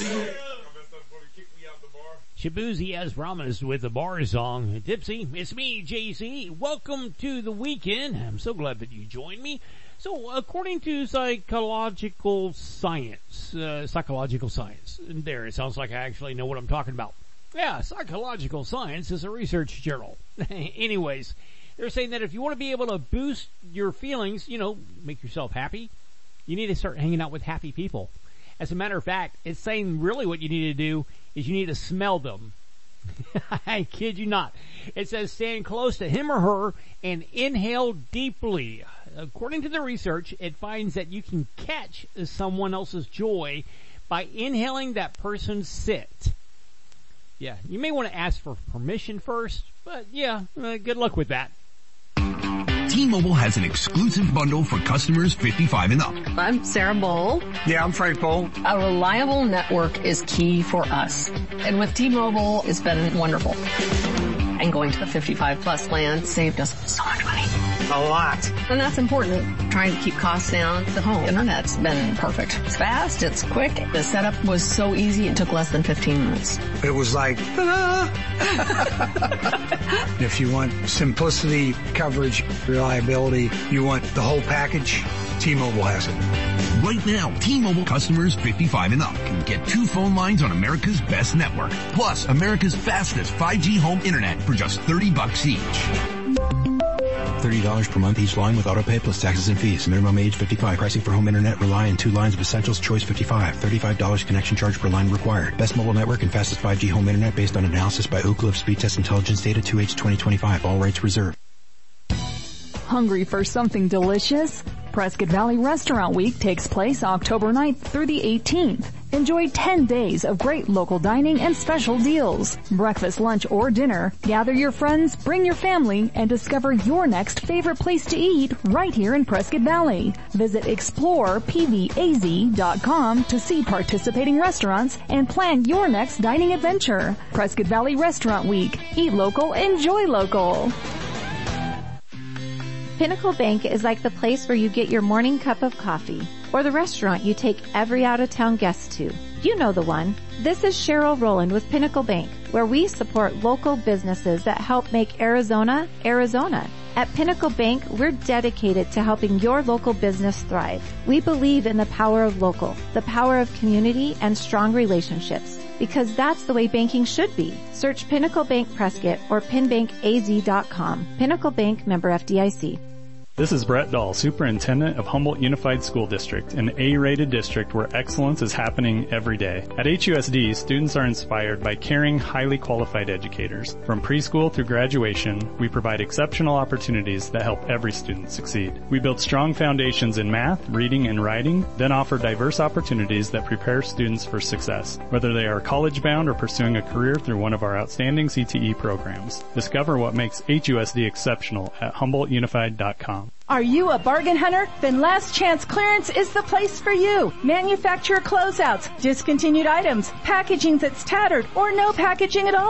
Shabuzi, as promised, with the bar song. Tipsy, it's me, JC. Welcome to the weekend. I'm so glad that you joined me. So, according to psychological science, there, it sounds like I actually know what I'm talking about. Yeah, Psychological Science is a research journal. Anyways, they're saying that if you want to be able to boost your feelings, make yourself happy, you need to start hanging out with happy people. As a matter of fact, it's saying really what you need to do is you need to smell them. I kid you not. It says stand close to him or her and inhale deeply. According to the research, it finds that you can catch someone else's joy by inhaling that person's scent. Yeah, you may want to ask for permission first, but yeah, good luck with that. T-Mobile has an exclusive bundle for customers 55 and up. I'm Sarah Bowl. Yeah, I'm Frank Bowl. A reliable network is key for us. And with T-Mobile, it's been wonderful. And going to the 55 plus plan saved us so much money. A lot. And that's important. Trying to keep costs down. The home internet's been perfect. It's fast, it's quick. The setup was so easy, it took less than 15 minutes. It was like, ta-da! If you want simplicity, coverage, reliability, you want the whole package, T-Mobile has it. Right now, T-Mobile customers 55 and up can get 2 phone lines on America's best network, plus America's fastest 5G home internet for just $30 each. $30 per month each line with autopay plus taxes and fees. Minimum age 55. Pricing for home internet rely on 2 lines of Essentials Choice 55. $35 connection charge per line required. Best mobile network and fastest 5G home internet based on analysis by Ookla of Speed Test Intelligence data 2H 2025. All rights reserved. Hungry for something delicious? Prescott Valley Restaurant Week takes place October 9th through the 18th. Enjoy 10 days of great local dining and special deals. Breakfast, lunch, or dinner. Gather your friends, bring your family, and discover your next favorite place to eat right here in Prescott Valley. Visit explorepvaz.com to see participating restaurants and plan your next dining adventure. Prescott Valley Restaurant Week. Eat local, enjoy local. Pinnacle Bank is like the place where you get your morning cup of coffee, or the restaurant you take every out-of-town guest to. You know the one. This is Cheryl Rowland with Pinnacle Bank, where we support local businesses that help make Arizona, Arizona. At Pinnacle Bank, we're dedicated to helping your local business thrive. We believe in the power of local, the power of community, and strong relationships, because that's the way banking should be. Search Pinnacle Bank Prescott or pinbankaz.com. Pinnacle Bank, member FDIC. This is Brett Dahl, Superintendent of Humboldt Unified School District, an A-rated district where excellence is happening every day. At HUSD, students are inspired by caring, highly qualified educators. From preschool through graduation, we provide exceptional opportunities that help every student succeed. We build strong foundations in math, reading, and writing, then offer diverse opportunities that prepare students for success, whether they are college-bound or pursuing a career through one of our outstanding CTE programs. Discover what makes HUSD exceptional at HumboldtUnified.com. Are you a bargain hunter? Then Last Chance Clearance is the place for you. Manufacturer closeouts, discontinued items, packaging that's tattered, or no packaging at all.